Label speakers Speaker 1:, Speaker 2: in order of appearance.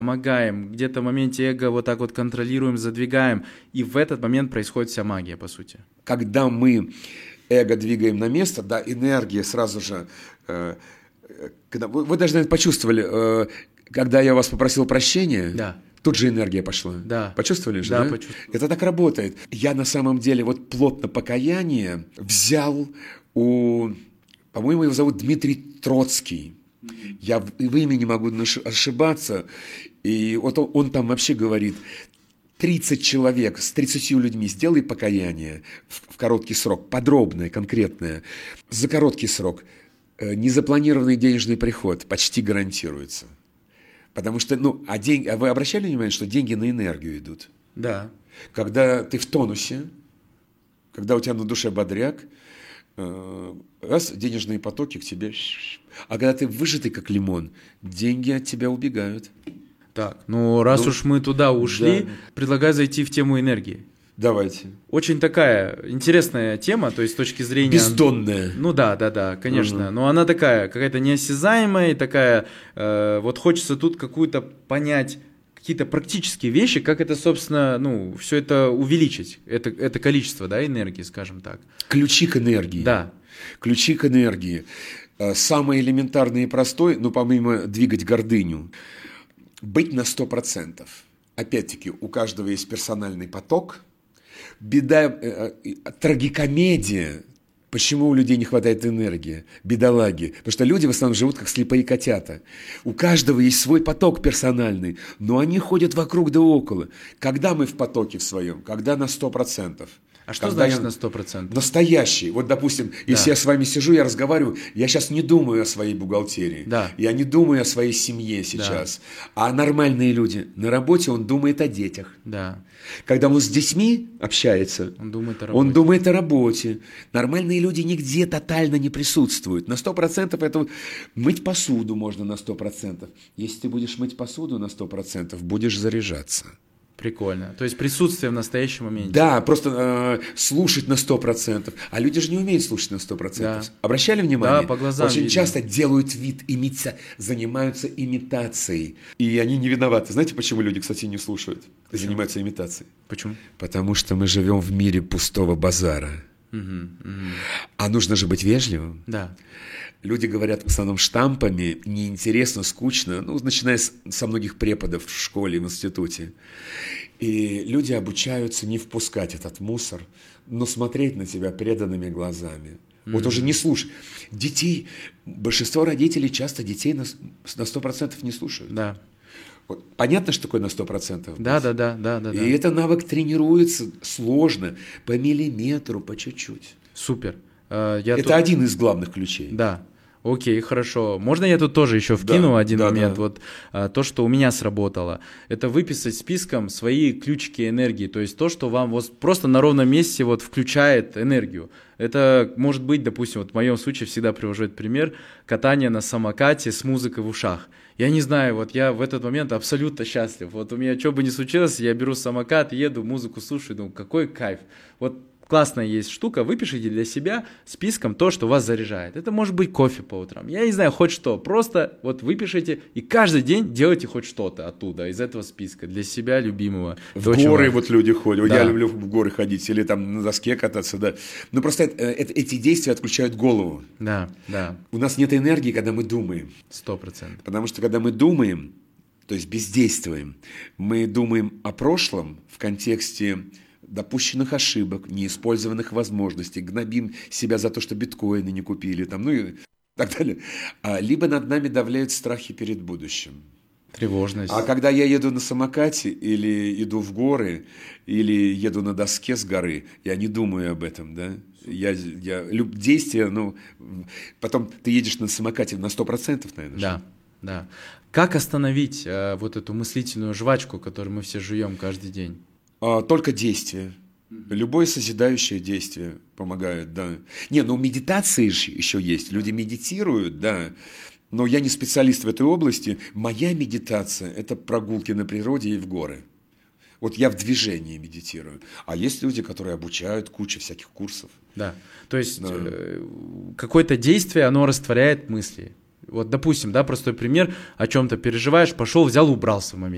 Speaker 1: помогаем, где-то в моменте эго вот так вот контролируем, задвигаем, и в этот момент происходит вся магия, по сути.
Speaker 2: Когда мы эго двигаем на место, да, энергия сразу же... Вы даже, наверное, почувствовали, когда я вас попросил прощения,
Speaker 1: Да.
Speaker 2: тут же энергия пошла.
Speaker 1: Да.
Speaker 2: Почувствовали же,
Speaker 1: Да,
Speaker 2: да?
Speaker 1: почувствовал.
Speaker 2: Это так работает. Я на самом деле вот плотно покаяние взял у... По-моему, его зовут Дмитрий Троцкий. Я в имени могу ошибаться. И вот он там вообще говорит, 30 человек с 30 людьми сделай покаяние в короткий срок, подробное, конкретное, за короткий срок. Незапланированный денежный приход почти гарантируется. Потому что, а вы обращали внимание, что деньги на энергию идут?
Speaker 1: Да.
Speaker 2: Когда ты в тонусе, когда у тебя на душе бодряк, раз, денежные потоки к тебе, а когда ты выжатый как лимон, деньги от тебя убегают.
Speaker 1: Так, раз уж мы туда ушли,
Speaker 2: да.
Speaker 1: Предлагаю зайти в тему энергии.
Speaker 2: Давайте.
Speaker 1: Очень такая интересная тема, то есть с точки зрения...
Speaker 2: Бездонная.
Speaker 1: Да, конечно. Но она такая, какая-то неосязаемая, такая, вот хочется тут какую-то понять, какие-то практические вещи, как это, собственно, все это увеличить, это количество, да, энергии, скажем так.
Speaker 2: Ключи к энергии.
Speaker 1: Да.
Speaker 2: Ключи к энергии. Самый элементарный и простой, помимо двигать гордыню, быть на 100%. Опять-таки, у каждого есть персональный поток. Беда, трагикомедия. Почему у людей не хватает энергии? Бедолаги. Потому что люди в основном живут как слепые котята. У каждого есть свой поток персональный, но они ходят вокруг да около. Когда мы в потоке в своем? Когда на 100%.
Speaker 1: А что значит на 100%?
Speaker 2: Настоящий. Вот, допустим, если я с вами сижу, я разговариваю, я сейчас не думаю о своей бухгалтерии.
Speaker 1: Да.
Speaker 2: Я не думаю о своей семье сейчас. Да. А нормальные люди, на работе он думает о детях.
Speaker 1: Да.
Speaker 2: Когда он с детьми общается, он думает о работе. Нормальные люди нигде тотально не присутствуют. На 100% это мыть посуду можно на 100%. Если ты будешь мыть посуду на 100%, будешь заряжаться.
Speaker 1: Прикольно. То есть присутствие в настоящем моменте.
Speaker 2: Да, просто слушать на 100%. А люди же не умеют слушать на 100%. Да. Обращали внимание?
Speaker 1: Да, по глазам
Speaker 2: очень
Speaker 1: видно.
Speaker 2: часто делают вид, занимаются имитацией. И они не виноваты. Знаете, почему люди, кстати, не слушают?
Speaker 1: Почему?
Speaker 2: Занимаются имитацией.
Speaker 1: Почему?
Speaker 2: Потому что мы живем в мире пустого базара. А нужно же быть вежливым.
Speaker 1: Да.
Speaker 2: Люди говорят в основном штампами, неинтересно, скучно, начиная со многих преподов в школе, в институте. И люди обучаются не впускать этот мусор, но смотреть на тебя преданными глазами. Вот уже не слушай. Детей, большинство родителей часто детей на 100% не слушают.
Speaker 1: Да.
Speaker 2: Вот. Понятно, что такое на 100%?
Speaker 1: Да.
Speaker 2: И этот навык тренируется сложно, по миллиметру, по чуть-чуть.
Speaker 1: Супер.
Speaker 2: Это один из главных ключей.
Speaker 1: Да. Окей, хорошо. Можно я тут тоже еще вкину один момент? Да. Вот то, что у меня сработало, это выписать списком свои ключики энергии, то есть то, что вам вот просто на ровном месте вот включает энергию. Это может быть, допустим, вот в моем случае всегда привожу этот пример, катание на самокате с музыкой в ушах. Я не знаю, вот я в этот момент абсолютно счастлив. Вот у меня что бы ни случилось, я беру самокат, еду, музыку слушаю, думаю, какой кайф. Вот классная есть штука, выпишите для себя списком то, что вас заряжает. Это может быть кофе по утрам, я не знаю, хоть что. Просто вот выпишите и каждый день делайте хоть что-то оттуда, из этого списка, для себя любимого.
Speaker 2: В горы вот люди ходят, да. Я люблю в горы ходить или там на доске кататься, да. Но просто эти действия отключают голову.
Speaker 1: Да.
Speaker 2: У нас нет энергии, когда мы думаем.
Speaker 1: 100%.
Speaker 2: Потому что когда мы думаем, то есть бездействуем, мы думаем о прошлом в контексте допущенных ошибок, неиспользованных возможностей, гнобим себя за то, что биткоины не купили, и так далее. Либо над нами давляют страхи перед будущим.
Speaker 1: Тревожность.
Speaker 2: А когда я еду на самокате, или иду в горы, или еду на доске с горы, я не думаю об этом, да? Действия, потом ты едешь на самокате на 100%, наверное.
Speaker 1: Да. Как остановить вот эту мыслительную жвачку, которую мы все жуем каждый день?
Speaker 2: Только действие. Любое созидающее действие помогает, да. Медитации еще есть. Люди медитируют, да. Но я не специалист в этой области. Моя медитация – это прогулки на природе и в горы. Вот я в движении медитирую. А есть люди, которые обучают, куча всяких курсов.
Speaker 1: Да. То есть какое-то действие, оно растворяет мысли. Вот, допустим, простой пример, о чем-то переживаешь, пошел, взял, убрался в моменте.